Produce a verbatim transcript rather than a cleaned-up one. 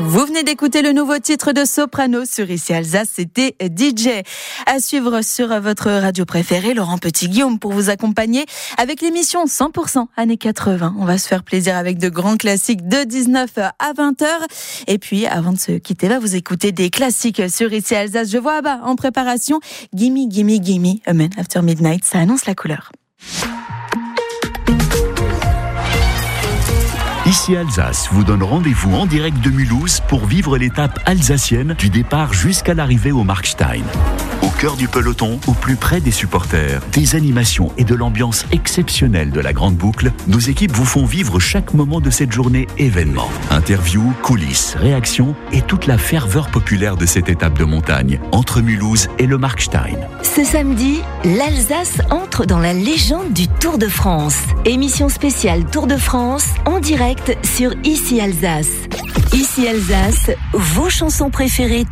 Vous venez d'écouter le nouveau titre de Soprano sur Ici Alsace, c'était D J. À suivre sur votre radio préférée, Laurent Petit-Guillaume pour vous accompagner avec l'émission cent pour cent années quatre-vingts. On va se faire plaisir avec de grands classiques de dix-neuf heures à vingt heures. Et puis, avant de se quitter, va vous écouter des classiques sur Ici Alsace. Je vois Abba en préparation. Gimme, gimme, gimme, A Man After Midnight, ça annonce la couleur. Ici Alsace vous donne rendez-vous en direct de Mulhouse pour vivre l'étape alsacienne du départ jusqu'à l'arrivée au Markstein. Au cœur du peloton, au plus près des supporters, des animations et de l'ambiance exceptionnelle de la Grande Boucle, nos équipes vous font vivre chaque moment de cette journée événement. Interviews, coulisses, réactions et toute la ferveur populaire de cette étape de montagne entre Mulhouse et le Markstein. Ce samedi, l'Alsace entre dans la légende du Tour de France. Émission spéciale Tour de France en direct sur Ici Alsace. Ici Alsace, vos chansons préférées